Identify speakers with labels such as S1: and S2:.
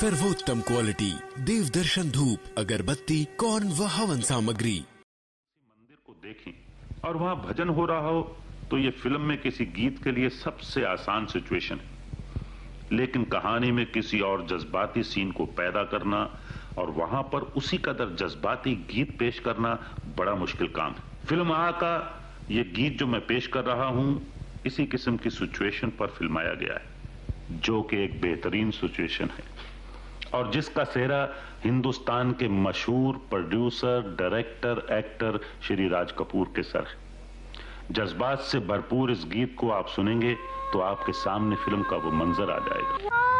S1: सर्वोत्तम क्वालिटी देवदर्शन धूप अगरबत्ती कौन व हवन सामग्री।
S2: मंदिर को देखें और वहां भजन हो रहा हो तो ये फिल्म में किसी गीत के लिए सबसे आसान सिचुएशन है, लेकिन कहानी में किसी और जज्बाती सीन को पैदा करना और वहां पर उसी कदर जज्बाती गीत पेश करना बड़ा मुश्किल काम है। फिल्म आ का ये गीत जो मैं पेश कर रहा हूं इसी किस्म की सिचुएशन पर फिल्माया गया है, जो कि एक बेहतरीन सिचुएशन है और जिसका सेहरा हिंदुस्तान के मशहूर producer, director, actor Shri Raj Kapoor के सर है। जज्बात से भरपूर इस गीत को आप सुनेंगे तो आपके सामने फिल्म का वो मंजर आ जाएगा।